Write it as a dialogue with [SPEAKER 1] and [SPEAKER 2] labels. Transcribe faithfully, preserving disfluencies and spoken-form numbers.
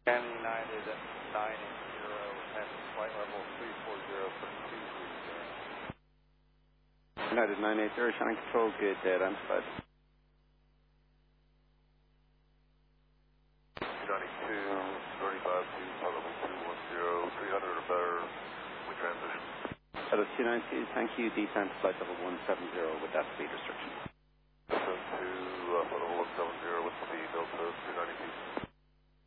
[SPEAKER 1] United nine eight zero, passing flight level three four zero for two three zero.
[SPEAKER 2] United nine eight zero, Shannon Control, good day, I'm flight.
[SPEAKER 3] ninety-two, thirty-five, two, flight level two one zero, three hundred or better, we transition.
[SPEAKER 2] Hello, two nine two, thank you, descent flight level one seven zero with that speed restriction.
[SPEAKER 3] Descent to uh, flight level one seven zero with speed Delta two ninety-two.